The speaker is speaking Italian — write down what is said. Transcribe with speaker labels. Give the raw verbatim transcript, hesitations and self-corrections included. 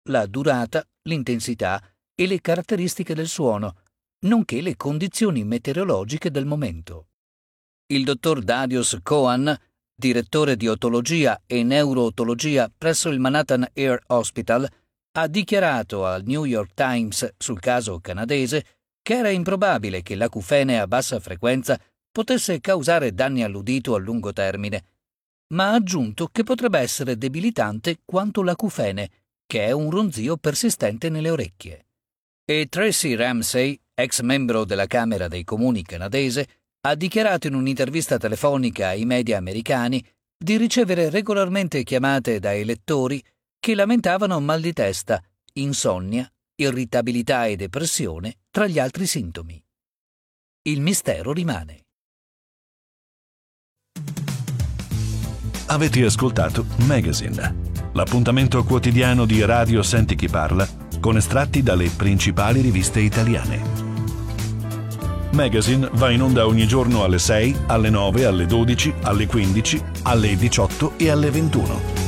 Speaker 1: la durata, l'intensità e le caratteristiche del suono, nonché le condizioni meteorologiche del momento. Il dottor Darius Cohen, direttore di otologia e neurootologia presso il Manhattan Air Hospital, ha dichiarato al New York Times sul caso canadese che era improbabile che l'acufene a bassa frequenza potesse causare danni all'udito a lungo termine, ma ha aggiunto che potrebbe essere debilitante quanto l'acufene, che è un ronzio persistente nelle orecchie. E Tracy Ramsey, ex membro della Camera dei Comuni canadese, ha dichiarato in un'intervista telefonica ai media americani di ricevere regolarmente chiamate da elettori che lamentavano mal di testa, insonnia, irritabilità e depressione tra gli altri sintomi. Il mistero rimane.
Speaker 2: Avete ascoltato Magazine, l'appuntamento quotidiano di Radio Senti Chi Parla con estratti dalle principali riviste italiane. Magazine va in onda ogni giorno alle sei, alle nove, alle dodici, alle quindici, alle diciotto e alle ventuno.